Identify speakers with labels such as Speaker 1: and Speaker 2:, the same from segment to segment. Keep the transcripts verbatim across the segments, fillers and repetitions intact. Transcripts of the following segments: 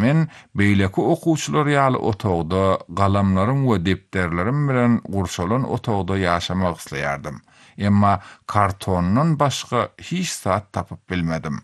Speaker 1: men beýleki okuwçylar ýaly otogda galamlarym we depderlerim bilen gurşalan otogda ýaşamak isleýärdim. Emma kartondan başga hiç saat tapyp bilmedim.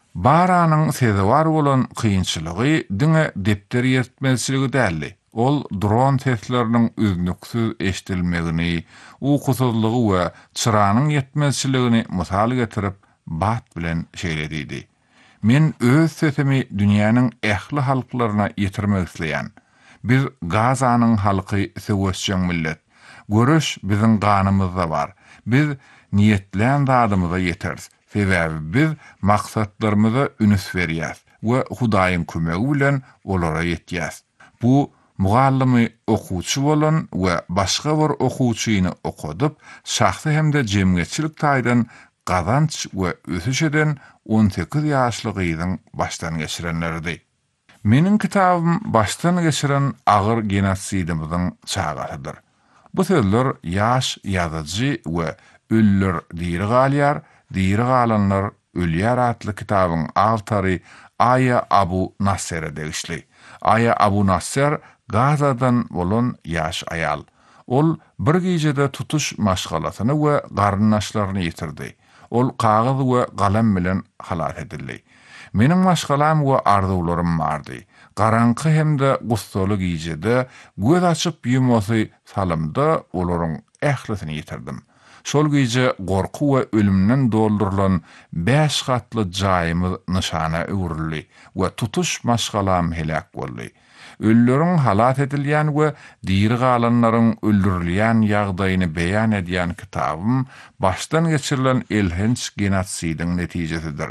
Speaker 1: Baranyň sezewar bolan kynçylygy diňe depter ýetmezçiligi däldi. Ol dron sesleriniň üznüksiz eşdilmegini, ukusuzlygy we çyranyň ýetmezçiligini mysal getirip bat bilen şeýlediydi. Men öz sesimi dünýäniň ähli halklaryna ýetirmek isleýän. Biz Gazanyň halky söwüşçäň millet. Görüş biziň ganymyzda bar. Biz niýetlän zadymyza ýeteriz. Sebäbi biz maksatlarymyza ünüs berýäs we Hudaýyň kömegi bilen olara ýetýäs. Bu mugallimy okuwçy bolan we başga bir okuwçyny okudyp, şahsy hemde jemgyýetçilik taýdan gazanç we ösüş eden on sekiz ýaşly gyzyň baştan geçirenlerdi. Meniň kitabym baştan geçiren agyr genosidimyzyň çagatydyr. Bu sözler ýaş ýazyjy we öller diýri galýar, diýri galanlar ölýär atly kitabyň awtory Aya Abu Nasser'e degişli. Aya Abu Nasser Gazadan bolan ýaş ayal. Ol bir gecede tutuş maşgalatyny we garynnaşlaryny ýitirdi. Ol kagaz we galam bilen halat edildi. Meniň maşgalam we arzuwlarym bardy. Garanky hemde gustoly gecede göz açyp ýumosy salymda olaryň ählisini ýitirdim. Şol gece gorku we ölümden doldurulan beş gatly jaýymy nişana öwrüldi we tutuş maşgalam helak boldy. Ölleriň halat edilýän we diýri galanlaryň öldürilýän ýagdaýyny beýan edýän kitabym baştan geçirilen elhinç genosidiň netijesidir.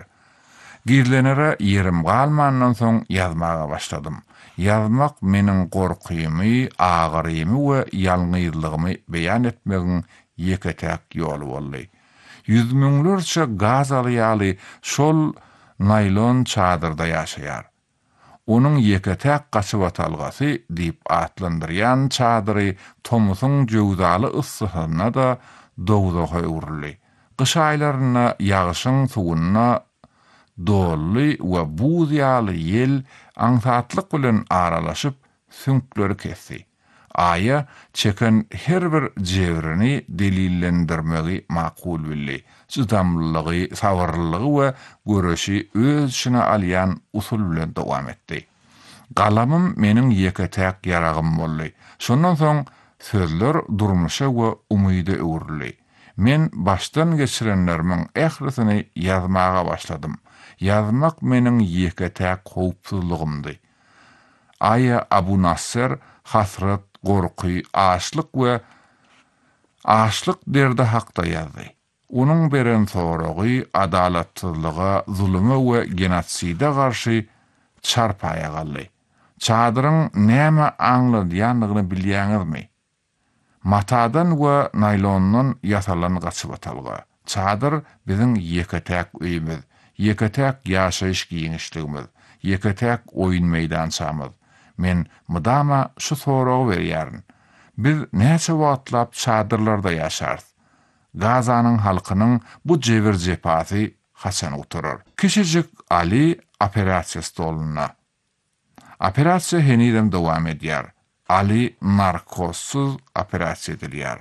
Speaker 1: Girlenere yerim galmandan soň ýazmaga başladym. Ýazmak meniň gorkuýumy, agyrymy we ýalňyzlygymy beýan etmegiň ýeketäk ýoly boldy. Yüz müňlerçe Gazaly ýaly şol naylon çadyrda ýaşaýar. Onun ýeketäk gaçyp atalgasy diýip atlandyrýan çadyry Tomusyň jowdaly yssygyna da dowdaga öwrüldi. Gyş aýlaryna ýagyşyň suwuna dolly we buz ýaly ýel aňsatlyk bilen aralaşyp süňkleri kesdi. Aya çeken her bir jewrini delillendirmegi makul bildi. Çydamlylygy, sabırlylygy we göreşi öz işine alýan usul bilen dowam etdi. Galamym meniň ýeketäk ýaragym boldy. Şondan soň sözler durmuşa we umydy öwrüldi. Men baştan geçirenlerimiň ählisini ýazmaga başladym. Ýazmak meniň ýeketäk howpsuzlygymdy. Aya Abu Nasser hasret, gorky, açlyk we açlyk derde hakda ýazdy. Onun beren soragy adalatsyzlyga, zulüme we genosida garşy çarpaýa galdy. Çadyryň näme aňladýanlygyny bilýäňizmi? Matadan we naylondan ýasalan gaçyp atalga. Çadyr biziň ýeketäk öýümüz, ýeketäk ýaşaýyş giňişligimiz, ýeketäk oýun meýdançamyz. Men mydama şu soragy berýärin. Biz näçe wagtlap çadyrlarda ýaşarys? Gazanyň halkynyň bu jewir jepasy haçan oturar? Kişijik Ali operasiýa stoluna. Operasiýa henidem dowam edýär. Ali narkossuz operasiýa edilýär.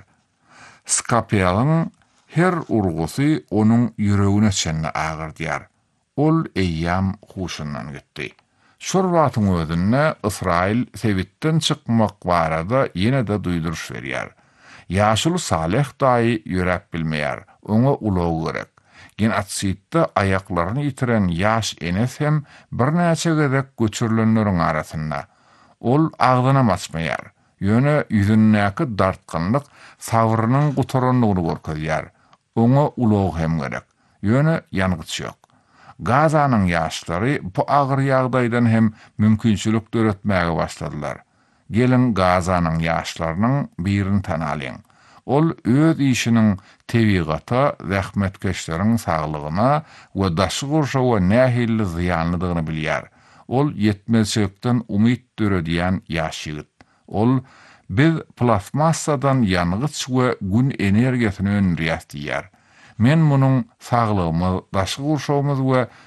Speaker 1: Skapialyň her urgusy onuň ýüregine çenne agyrdyar. Ol eýýam huşundan gitdi. Şol wagtyň özünde Israil Sewitden çykmak barada ýene de duýduruş berýär. Ýaşuly Salih daýy ýörep bilmeýär, oňa ulaw gerek. Genosidde aýaklaryny ýitiren ýaş enes hem birnäçe gezek göçürilenleriň arasynda. Ol agdyna maçmaýar, ýöne ýüzündäki dartkanlyk sabrynyň guturanlygyny görkezýär. Oňa ulaw hem gerek, ýöne ýangyç ýok. Gazanyň ýaşlary bu agyr ýagdaýdan hem mümkinçilik döretmäge başladylar. Gelin Gazanyň ýaşlarynyň birini tanalyň. Ol öz işiniň tebigata, zähmetkeşleriň saglygyna we daşy gurşa we nähilli ziýanlydygyny bilýär. Ol ýetmezçilikden umyt döredýän ýaş ýigit. Ol biz plasmassadan ýangyç we gün energiýasyny önürýär diýär. Men munyň saglygymy, daşy gurşawymyz we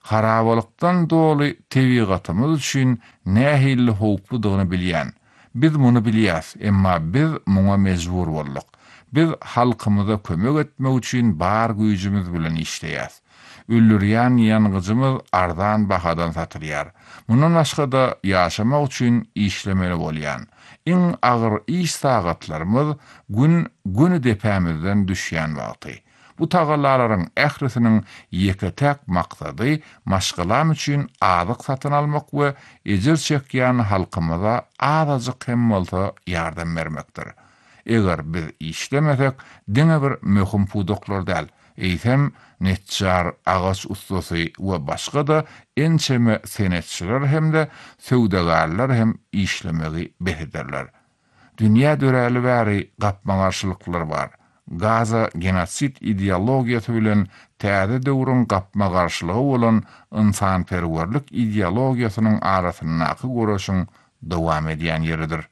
Speaker 1: harabalıktan dolu tebigatymyz üçin nähili howpludygyny bilýän. Biz muny bilýäs, emma biz muňa mejbur bolduk. Biz halkymyza kömek etmek üçin bar güýjümiz bilen işleýäs. Üllürýän ýanygyjymyz arzan bahadan satylýar. Mundan başga da ýaşamak üçin işlemeli bolýan. Iň agyr iş sagatlarymyz gün günü depämizden düşýän wagty. Bu tagallalaryň ähresiniň ýeke-täk maksady maşgalam üçin azyk satyn almak we ejir çekýän halkymyza azyk hem bolsa ýardam bermekdir. Eger biz işlemesek, diňe bir möhüm pudoklar däl. Eýsem, netçar, agaç ustasy we başga da ençeme senetçiler hemde söwdegarlar hem işlemegi behederler. Dünýä döräli bäri gapmagarçylyklar bar. Gaza genosit ideologiýasy bilen täze döwrüň gapmagarçylygy bolan insanperwerlik ideologiýasynyň arasyndaky guraşyň dowam edýän ýeridir.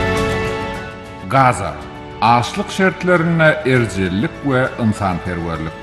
Speaker 1: Gaza, açlyk şertlerine erjellik we insanperwerlik.